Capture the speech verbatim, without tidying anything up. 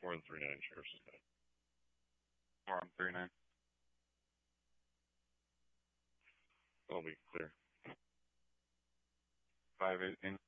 Four and three nine sheriff's is dead. Four on three nine. I'll be clear. Five eight in.